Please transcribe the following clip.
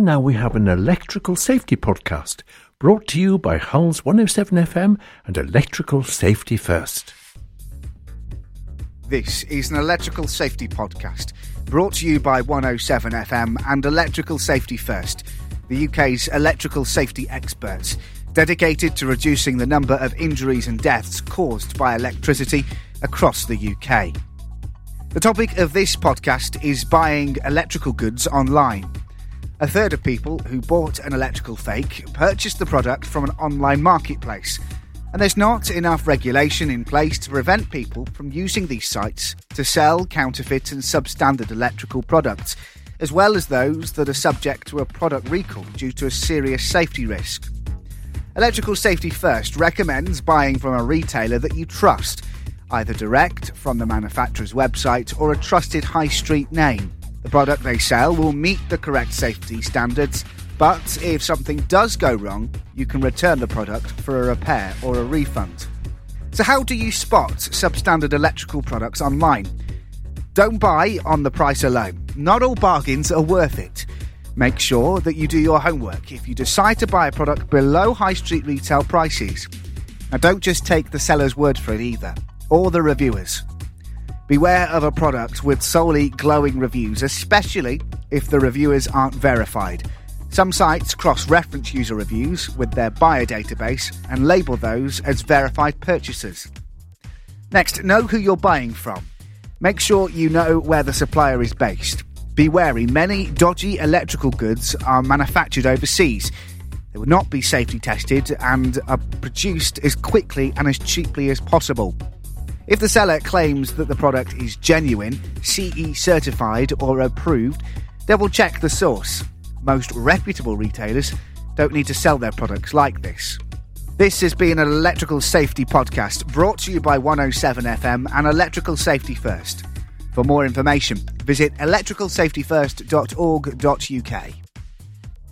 now we have an electrical safety podcast brought to you by Hull's 107 FM and Electrical Safety First. This is an electrical safety podcast brought to you by 107 FM and Electrical Safety First, the UK's electrical safety experts, dedicated to reducing the number of injuries and deaths caused by electricity across the UK. The topic of this podcast is buying electrical goods online. A third of people who bought an electrical fake purchased the product from an online marketplace, and there's not enough regulation in place to prevent people from using these sites to sell counterfeit and substandard electrical products, as well as those that are subject to a product recall due to a serious safety risk. Electrical Safety First recommends buying from a retailer that you trust, either direct from the manufacturer's website or a trusted high street name. The product they sell will meet the correct safety standards, but if something does go wrong, you can return the product for a repair or a refund. So how do you spot substandard electrical products online? Don't buy on the price alone. Not all bargains are worth it. Make sure that you do your homework if you decide to buy a product below high street retail prices. Now don't just take the seller's word for it either, or the reviewers. Beware of a product with solely glowing reviews, especially if the reviewers aren't verified. Some sites cross-reference user reviews with their buyer database and label those as verified purchasers. Next, know who you're buying from. Make sure you know where the supplier is based. Be wary, many dodgy electrical goods are manufactured overseas. They will not be safety tested and are produced as quickly and as cheaply as possible. If the seller claims that the product is genuine, CE certified or approved, they will check the source. Most reputable retailers don't need to sell their products like this. This has been an electrical safety podcast brought to you by 107 FM and Electrical Safety First. For more information, visit electricalsafetyfirst.org.uk.